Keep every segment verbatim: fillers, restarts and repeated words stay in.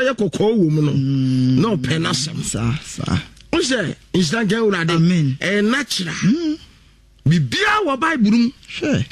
ye kokko wo mu no no penasem sa sa o say instant get urade amen e natural bibia wo bible mu sure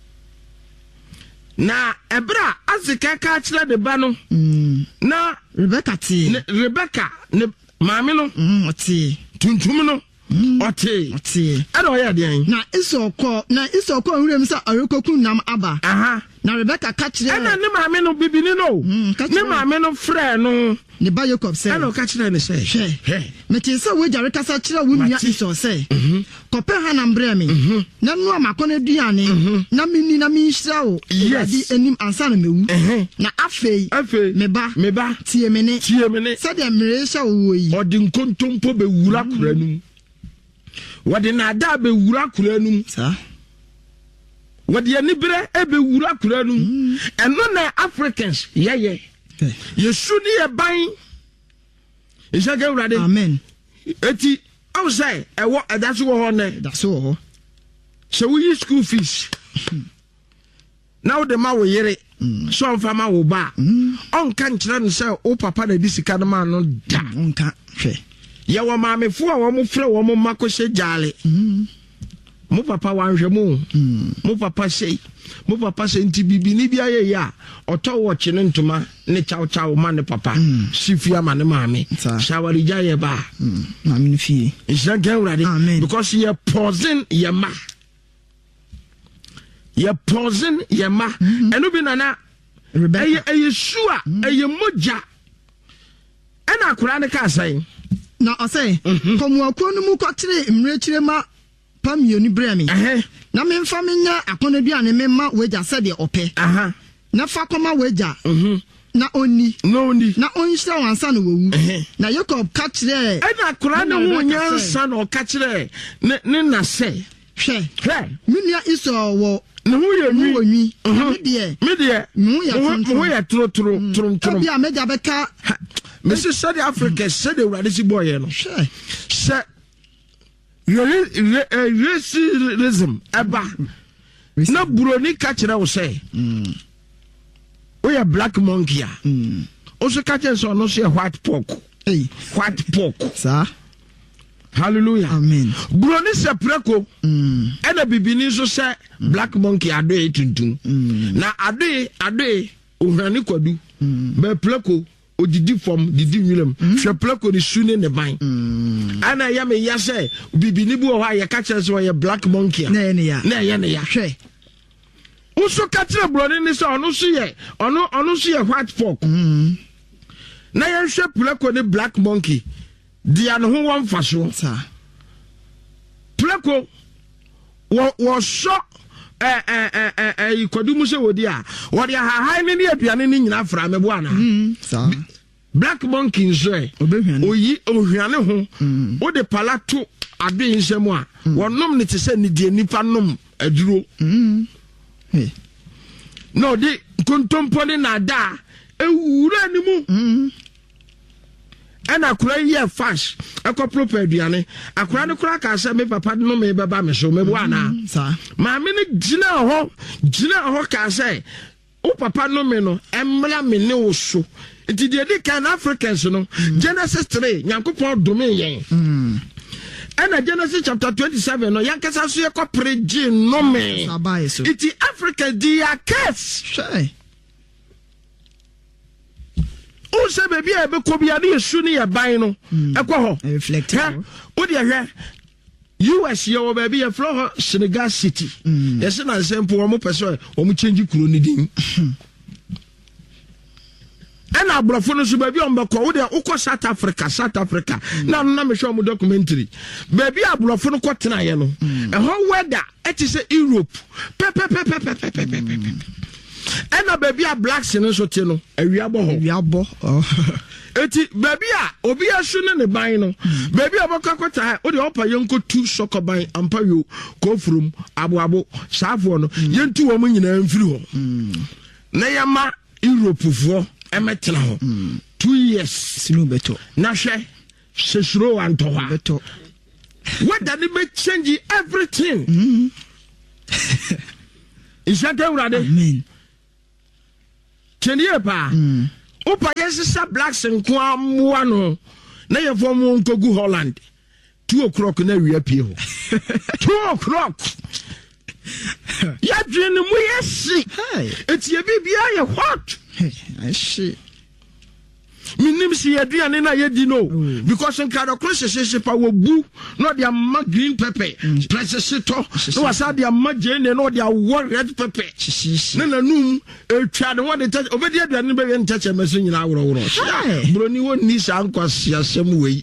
na ebra azika ka kire de ba no na Rebecca ti Rebecca ne maame no mm oti tuntum no oti oti ada o ya de na isoko na isoko nwurem sa ayokoku nam aba aha na Rebecca ka kire ana ne maame no bibini no ne maame no frɛ no ne ba Jacob say ana ka kire ne say he meti say we jare kasa kire wo nua iso say kope ha na mbre me na no amakona duane na minni na minhira wo di enim ansa na mewu na afei afei me ba me ba tie me ne tie me ne say de mre hya wo yi odi nkontompo be wura kura num wodi na ada be wura kura num sa wodi ani bere e be wura kura num eno na Africans yeye yesu ni e ban ishaga urade amen eti I say e wo that's wo ho ne that's wo so we school fees now the ma wo yere so on fama wo ba on kan kire no say o papa na di sika no ma no da on ka hwe ye wo ma me fu a wo mo frɛ wo mo makose jale mo papa wan hwe mo mo papa sei mo papa sei nti bibi ni bia ye ya oto wo chi ne ntoma ne chaw chaw ma ne papa sifia ma ne maame shawari ja ye ba na me fie isha get ready because you poison your ma you poison your ma enu bi nana Rebecca eye sua eye moja ana akura ne ka sai na o say komu akonu mu kwatre mre kire ma pamioni bremi eh na me mfa menya akona duane me ma weja se de ope aha na fa koma weja mhm na oni no oni na onhira wansa na wowu na Jacob ka kire e na kura ne hu nyansa na o ka kire ne ne na se hwe hwe minia iso wo ne hu ye nwi onwi me de me de mu ya mu ya tro tro tro tro bia meja beka Mister South Africa said the radisi boy no hwe se racism eba na buroni ka kire wo say we are black monkey mm also ka kire so no say white pork hey white pork sir hallelujah amen buroni se preko mm ena bibini so say black monkey ado etuntum na ado ado ohwani kwadu be preko odidi form didi nwilem hwe plako ni sune ne ban ana ya me ya say bibini bu o ha ya ka kire so ya black monkey na ne ya na ya ne ya hwe uso ka kire broni ni so onu so ye onu onu so ye white pork na ya hwe plako ni black monkey dia no ho won faso sa plako wo wo so eh eh eh eh ikodu mu se wodi a wo dia ha ha ni aduane ni nyina fra me bo ana sa black monkey nso e oyi ohwiane ho wo de palato ade nsem a wonom ne te se ni die nipa nom aduro eh no di kontompo ni na da ewura ni mu ana kura ye fash akọ proper aduane akura ne kura ka se me papa no me beba me so me bo ana sa ma me ne gina ho gina ho ka se o papa no me no emla me ne wo so enti de di kan Africans no Genesis three nyankopon dome yen ana Genesis chapter twenty-seven no yankasa so ye ko preje no me iti Africa dia case shay o se baby e be ko bia de su ne ye ban no e ko ho reflect o de hwe U S yo baby e flow Senegal City yes na sempo o mo pese o mo change kuro ni din ana abrofo no so baby o mbako wo de ukọ South Africa South Africa na no na me hwe o mo documentary baby abrofo no ko tena ye no e ho weather it is Europe pe pe pe pe pe pe pe pe ena baby a blacks no so tie no awiabo ho awiabo eti baby a obi asu ne ne ban no baby aboka kwata o de opa yenko tu sokoban ampa yo ko from aboabo saafo no yentu wo mo nyina mfiri ho na yama Europe fo emetena ho two years sinu beto na hwe sesuro anto ha beto what did it make change everything is that urade amen Chenie pa Opa yesisa blacks nko amwa no. Na ye form nkogu Holland. Two o'clock na we appear. Two o'clock. Ya dream mu yesi. It's ye bibia ye hot. I see. Minim si aduane na ye di no because nka do cross sheshe pa wo bu no dia ma green pepper precious to no wasa dia ma jene no dia red pepper na na num etwa de what the obedi aduane be we ntache meso nyina aworo woro broni woni sa nkwase asem wei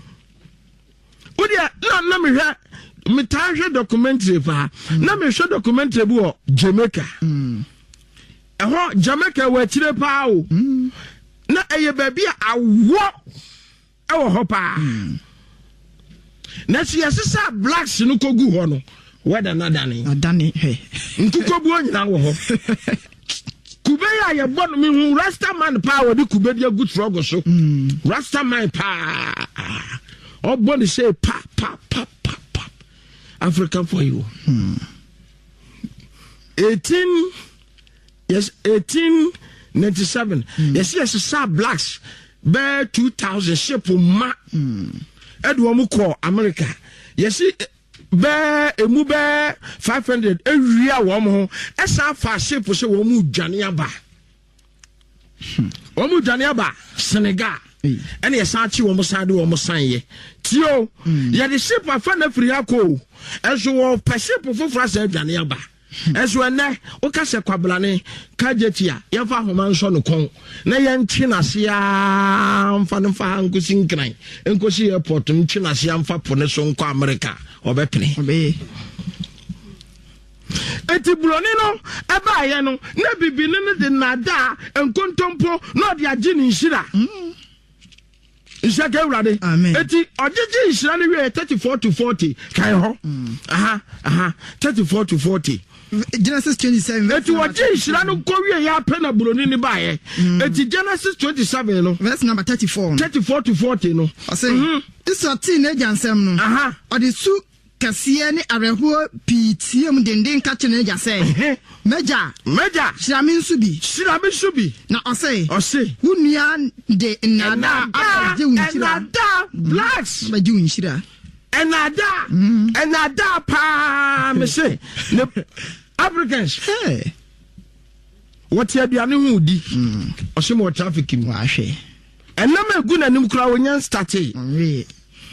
odia na na me hwa me ta hwe documentary pa na me hwe documentary bu o Jamaica eho Jamaica wa chire pa o na eye baby awo ewo ho pa na si asesa blacks no kogu ho no weda na dane adane he ntuko bu onyina wo ho kube ya ye bono me hu rasta man pa wo de kube de good struggle so rasta man pa oboni say pa pa pa pa pa African for you eighteen yes eighteen ninety-seven mm. Yes yes sa blacks be two thousand ship ma mm. Edwo mu ko America yes be emu be five hundred ewia wo mo esa fa ship so wo mu dwane aba wo mu dwane aba Senegal ene yesa chi wo mo sade wo mo sanye tio ye de ship afa na firi akọ eso wo pe ship fofora sa dwane aba Ezo ene o ka se kwablane ka jetia ye fa homa nso no kon na ye ntwe na se a mfa no fa nkosi nkran nkosi airport ntwe na se amfa po ne so nko America obepene obe eti buloni no eba ye no na bibi ne de nada enkontompo no de agi ni nhira Isaka urade eti ojeje nhira ne we thirty-four to forty kai ho aha aha thirty-four to forty Genesis twenty-seven eti waje nhira no kowie ya pe na buloni ni baaye eti Genesis twenty-seven no verse number thirty-four thirty-four to forty no I say Israel teenage ansem no aha odi su kasiye ni areho pitiem denden ka chene ja say meja meja shiramin subi shiramin subi na o say o say unia de nada abaje unshira nada blacks abaje unshira enada enada pa me say Africans hey what you aduane hu di o se mo traffic mu ahwe enam egu na nim kura onyan start e we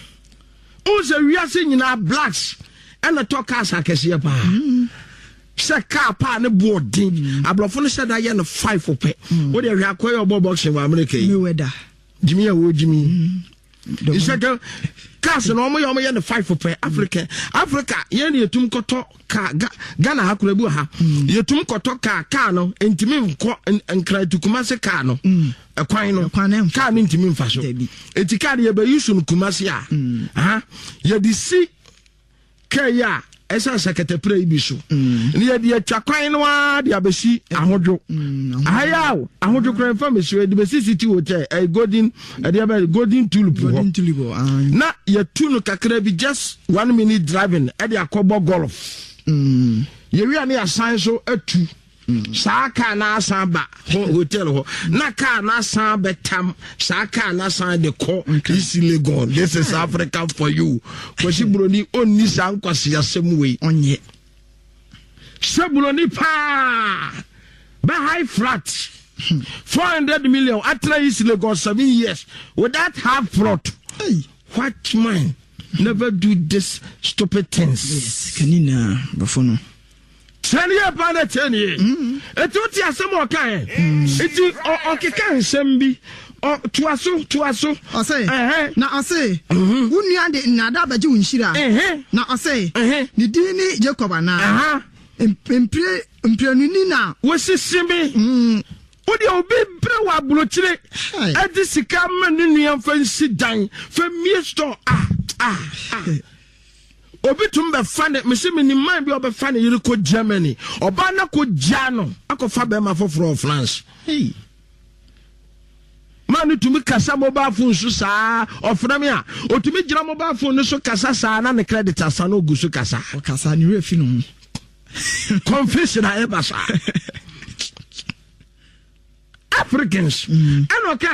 o se wiase nyina blacks ena talkers akese pa se car pa ne boarding ablofo no se da ye no five ope wo de hwa koyo bo boxing wa America me weda Jimmy ya wo Jimmy Isaka cars no mo yo no five ope Africa Africa ye ne etum koto ka Ghana hakura bu ha yetum koto ka ka no entimi nko enkra tukuma se ka no ekwan no ka no ntimi mfa so etika de ye ba yusu no kumase a ha ye di si ka ya esa seketepre ibi so ni ye de atwa kwan no a de abesi ahodwo ayaw ahodwo kran fa mesu de besi city hotel a golden de ba golden tulip golden tulip na ye tu no kakra bi just one minute driving e de akobo golf Mm. Ye wi ani asan so atu sa ka na asan ba hotel ho na ka na asan betam sa ka na asan de ko isi Legon. This is Africa for you kwasi broni onni san kwasi asem we onye sebroni pa ba high flat four hundred million atra isi Legon seven years without half plot. Hey, what man never do this stupid things. Yes, kanina bafono. Ten year pana ten year. Etuti asemo kan. Eti o keka sembi. O tuaso tuaso. O say. Eh na o say. Wunu ade nada baje unshira. Eh na o say. Ni dini Jacob ana. Aha. Empre emprenuni na. Wosisimi. Mm. Odi obi bre wa blochire. Edi sika manu nuan fansi dan. Famie store ah. Ah, ah. Obi tum be fane me se me ni man bi obi fane yiri ko Germany oba na ko Jano akofa be ma foforo France. Hey, man tumi kasa mobile phone so sa ofra me a otumi gira mobile phone no so kasa sa na ne credit asa no gu so kasa o kasa ni refi no confession a eba sa Africans. And okay.